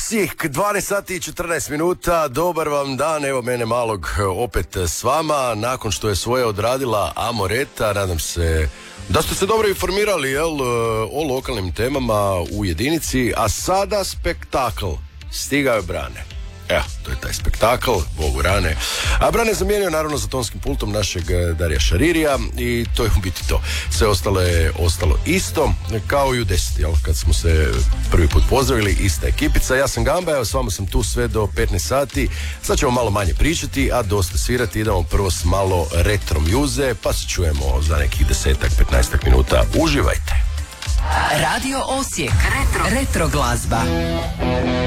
Osijek, 12 sati i 14 minuta, dobar vam dan, evo mene malog opet s vama, nakon što je svoje odradila Amoreta, nadam se da ste se dobro informirali, o lokalnim temama u jedinici, a sada spektakl, stigao je Brane. Evo, to je taj spektakl, Bogu rane. A Brane je zamijenio naravno za tonskim pultom našeg Darija Šaririja i to je u biti to. Sve ostalo je ostalo isto, kao i u 10, kad smo se prvi put pozdravili, ista ekipica. Ja sam Gamba, evo s vama sam tu sve do 15 sati. Sad ćemo malo manje pričati, a dosta svirati. Idemo prvo s malo retro mjuze, pa se čujemo za nekih 10-15 minuta. Uživajte! Radio Osijek, retro glazba.